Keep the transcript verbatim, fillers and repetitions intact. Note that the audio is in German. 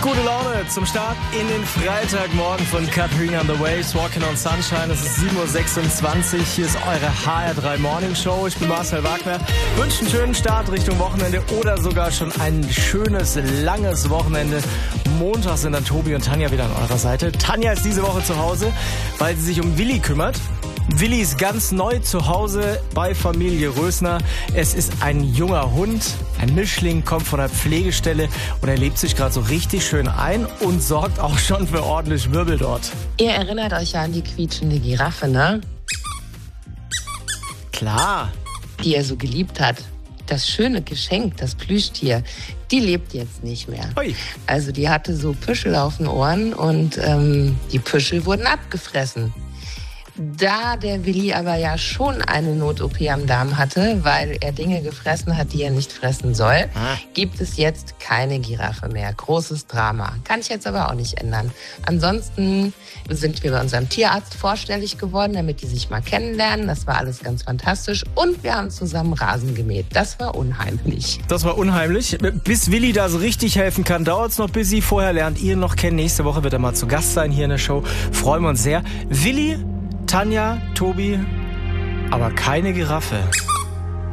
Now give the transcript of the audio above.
Gute Laune zum Start in den Freitagmorgen von Katharina and the Waves, Walking on Sunshine. Es ist sieben Uhr sechsundzwanzig. Hier ist eure H R drei Morning Show. Ich bin Marcel Wagner. Wünsche einen schönen Start Richtung Wochenende oder sogar schon ein schönes, langes Wochenende. Montag sind dann Tobi und Tanja wieder an eurer Seite. Tanja ist diese Woche zu Hause, weil sie sich um Willi kümmert. Willi ist ganz neu zu Hause bei Familie Rösner. Es ist ein junger Hund, ein Mischling, kommt von der Pflegestelle und er lebt sich gerade so richtig schön ein und sorgt auch schon für ordentlich Wirbel dort. Ihr erinnert euch ja an die quietschende Giraffe, ne? Klar. Die er so geliebt hat. Das schöne Geschenk, das Plüschtier, die lebt jetzt nicht mehr. Ui. Also die hatte so Püschel auf den Ohren und ähm, die Püschel wurden abgefressen. Da der Willi aber ja schon eine Not-O P am Darm hatte, weil er Dinge gefressen hat, die er nicht fressen soll, ah. gibt es jetzt keine Giraffe mehr. Großes Drama. Kann ich jetzt aber auch nicht ändern. Ansonsten sind wir bei unserem Tierarzt vorstellig geworden, damit die sich mal kennenlernen. Das war alles ganz fantastisch. Und wir haben zusammen Rasen gemäht. Das war unheimlich. Das war unheimlich. Bis Willi da so richtig helfen kann, dauert es noch bis Sie. Vorher lernt ihr ihn noch kennen. Nächste Woche wird er mal zu Gast sein hier in der Show. Freuen wir uns sehr. Willi, Tanja, Tobi, aber keine Giraffe.